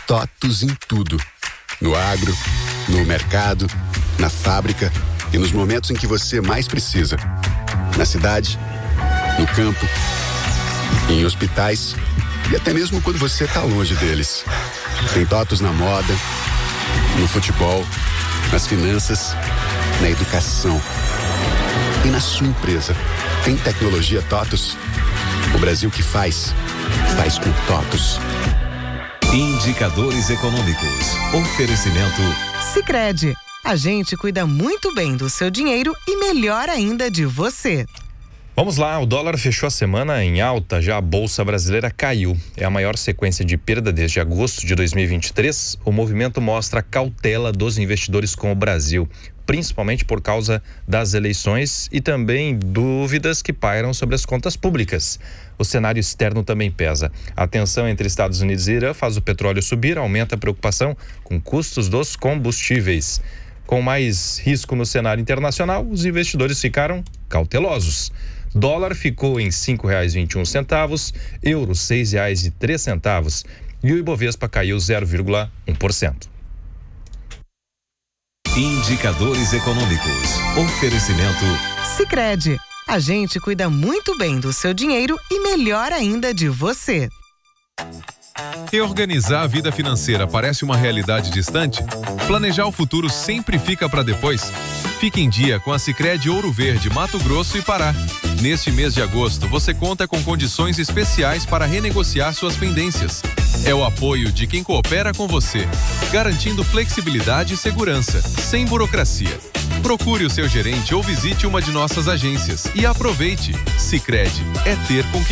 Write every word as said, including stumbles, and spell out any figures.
TOTUS em tudo. No agro, no mercado, na fábrica e nos momentos em que você mais precisa. Na cidade, no campo, em hospitais e até mesmo quando você está longe deles. Tem TOTUS na moda, no futebol, nas finanças, na educação e na sua empresa. Tem tecnologia TOTUS? O Brasil que faz, faz com TOTUS. Indicadores econômicos. Oferecimento Sicredi. A gente cuida muito bem do seu dinheiro e melhor ainda de você. Vamos lá, o dólar fechou a semana em alta, já a Bolsa Brasileira caiu. É a maior sequência de perda desde agosto de dois mil e vinte e três. O movimento mostra a cautela dos investidores com o Brasil, principalmente por causa das eleições e também dúvidas que pairam sobre as contas públicas. O cenário externo também pesa. A tensão entre Estados Unidos e Irã faz o petróleo subir, aumenta a preocupação com custos dos combustíveis. Com mais risco no cenário internacional, os investidores ficaram cautelosos. Dólar ficou em cinco reais e vinte e um centavos, euro seis reais e três centavos e o Ibovespa caiu zero vírgula um por cento. Indicadores econômicos. Oferecimento Sicredi. A gente cuida muito bem do seu dinheiro e melhor ainda de você. Reorganizar a vida financeira parece uma realidade distante? Planejar o futuro sempre fica para depois? Fique em dia com a Sicredi Ouro Verde, Mato Grosso e Pará. Neste mês de agosto, você conta com condições especiais para renegociar suas pendências. É o apoio de quem coopera com você, garantindo flexibilidade e segurança, sem burocracia. Procure o seu gerente ou visite uma de nossas agências e aproveite. Sicredi é ter com quem